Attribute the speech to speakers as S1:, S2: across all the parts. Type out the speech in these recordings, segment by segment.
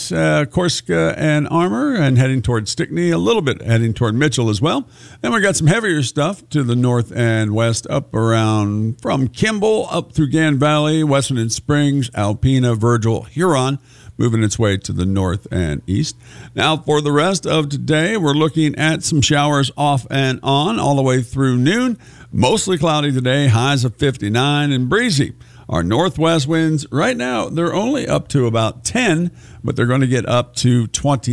S1: Corsica and Armour, and heading toward Stickney, a little bit heading toward Mitchell as well. Then we got some heavier stuff to the north and west, up around from Kimball up through Gan Valley, Western Springs, Alpena, Virgil, Huron, moving its way to the north and east. Now, for the rest of today, we're looking at some showers off and on all the way through noon. Mostly cloudy today, highs of 59 and breezy. Our northwest winds right now, they're only up to about 10, but they're going to get up to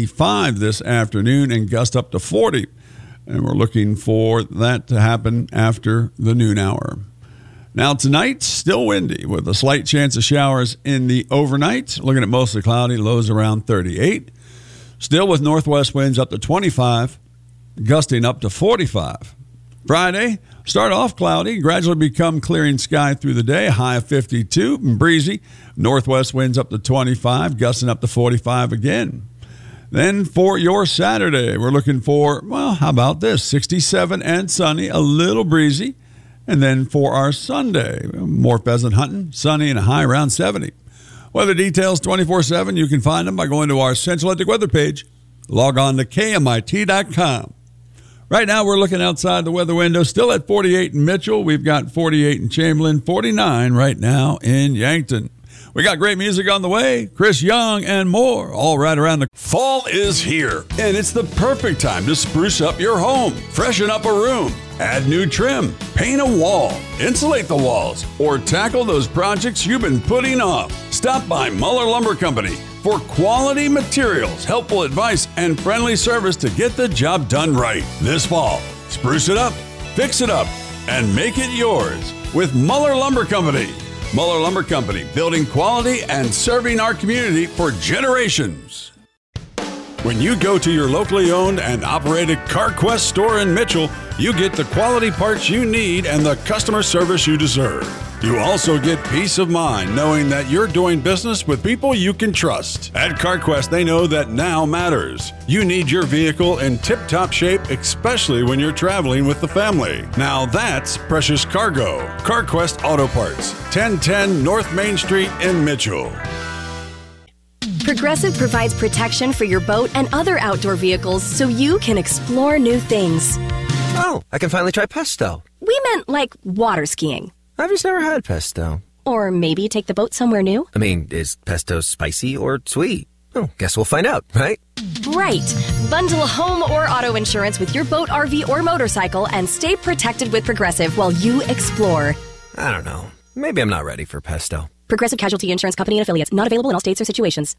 S1: 25 this afternoon and gust up to 40. And we're looking for that to happen after the noon hour. Now tonight, still windy with a slight chance of showers in the overnight. Looking at mostly cloudy, lows around 38. Still with northwest winds up to 25, gusting up to 45. Friday, start off cloudy, gradually become clearing sky through the day, high of 52 and breezy. Northwest winds up to 25, gusting up to 45 again. Then for your Saturday, we're looking for, well, how about this? 67 and sunny, a little breezy. And then for our Sunday, more pheasant hunting, sunny and a high around 70. Weather details 24/7. You can find them by going to our Central Atlantic weather page. Log on to KMIT.com. Right now, we're looking outside the weather window, still at 48 in Mitchell. We've got 48 in Chamberlain, 49 right now in Yankton. We got great music on the way, Chris Young and more, all right around the...
S2: Fall is here, and it's the perfect time to spruce up your home, freshen up a room, add new trim, paint a wall, insulate the walls, or tackle those projects you've been putting off. Stop by Muller Lumber Company for quality materials, helpful advice, and friendly service to get the job done right. This fall, spruce it up, fix it up, and make it yours with Muller Lumber Company. Muller Lumber Company, building quality and serving our community for generations. When you go to your locally owned and operated CarQuest store in Mitchell, you get the quality parts you need and the customer service you deserve. You also get peace of mind knowing that you're doing business with people you can trust. At CarQuest, they know that now matters. You need your vehicle in tip-top shape, especially when you're traveling with the family. Now that's precious cargo. CarQuest Auto Parts, 1010 North Main Street in Mitchell.
S3: Progressive provides protection for your boat and other outdoor vehicles so you can explore new things.
S4: Oh, I can finally try pesto.
S3: We meant like water skiing.
S4: I've just never had pesto.
S3: Or maybe take the boat somewhere new.
S4: I mean, is pesto spicy or sweet? Oh, guess we'll find out, right?
S3: Right. Bundle home or auto insurance with your boat, RV, or motorcycle and stay protected with Progressive while you explore.
S4: I don't know. Maybe I'm not ready for pesto.
S3: Progressive Casualty Insurance Company and Affiliates. Not available in all states or situations.